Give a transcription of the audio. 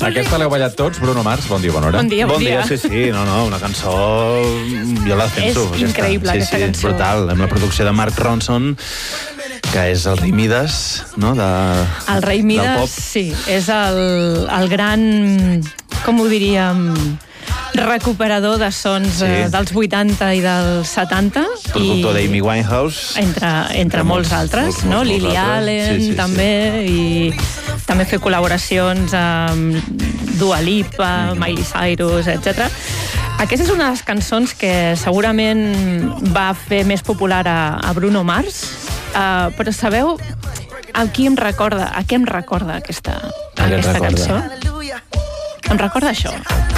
Aquesta l'heu ballat tots, Bruno Mars, bon dia, bona hora. Bon dia. Sí, una cançó... Jo la defenso. És increïble, aquesta cançó. Sí, brutal, amb la producció de Mark Ronson, que és el rei Midas, no?, el rei Midas, sí, és el gran, com ho diríem, recuperador de sons dels 80 i dels 70. Productor d'Amy Winehouse. Entre molts altres, no? Lily Allen, també, i també fer col·laboracions amb Dua Lipa, Miley Cyrus, etc. Aquesta és una de les cançons que segurament va fer més popular a Bruno Mars, però sabeu a què em recorda aquesta cançó? Em recorda això.